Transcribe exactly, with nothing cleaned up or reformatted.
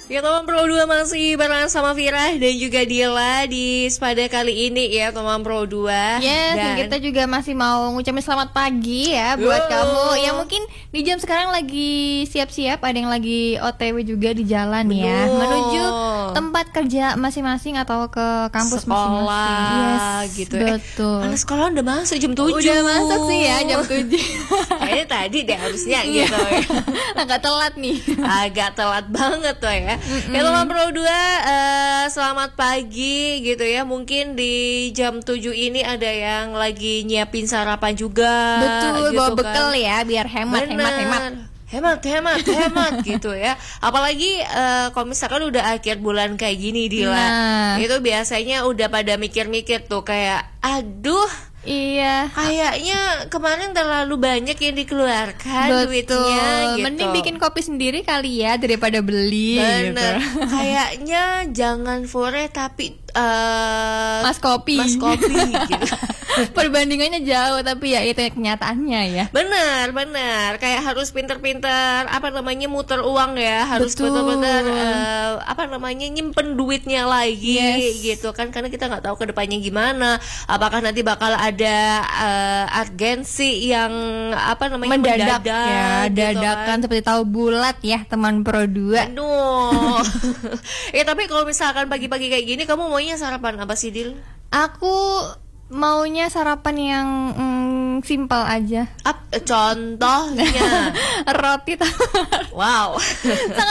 Ya teman Pro dua masih bareng sama Firah dan juga Dila di Spada kali ini ya teman Pro dua. Yes, dan dan kita juga masih mau ngucapin selamat pagi ya buat Yo. kamu yang mungkin di jam sekarang lagi siap-siap, ada yang lagi O T W juga di jalan. Betul. Ya menuju tempat kerja masing-masing atau ke kampus sekolah masing-masing. Yes, gitu. Betul. Eh, anak sekolah udah masuk jam tujuh. Udah masuk sih ya jam tujuh. Kayaknya tadi deh harusnya gitu ya. Agak telat nih. Agak telat banget tuh ya. Mm-mm. Ya teman Pro dua, uh, selamat pagi gitu ya. Mungkin di jam tujuh ini ada yang lagi nyiapin sarapan juga. Betul, gitu bawa kan. bekal ya biar hemat, Bener. hemat, hemat. Hemat, hemat, hemat gitu ya. Apalagi uh, kalau misalkan udah akhir bulan kayak gini Dila, nah. itu biasanya udah pada mikir-mikir tuh kayak, aduh, iya, kayaknya kemarin terlalu banyak yang dikeluarkan. Betul. Duitnya gitu. Mending bikin kopi sendiri kali ya daripada beli. Bener. Gitu. Kayaknya jangan fore tapi uh, mas kopi. Mas kopi gitu. Perbandingannya jauh tapi ya itu kenyataannya ya. Benar, benar. Kayak harus pinter-pinter apa namanya muter uang ya, harus benar-benar uh, apa namanya nyimpen duitnya lagi. Yes. Gitu kan, karena kita nggak tahu kedepannya gimana. Apakah nanti bakal ada uh, urgensi yang apa namanya mendadak, mendadak ya, gitu dadakan kan. Seperti tahu bulat ya teman Pro dua. Aduh. Ya tapi kalau misalkan pagi-pagi kayak gini kamu maunya sarapan apa sih, Dil? Aku maunya sarapan yang mm, simple aja. Up, contohnya roti tawar. Wow.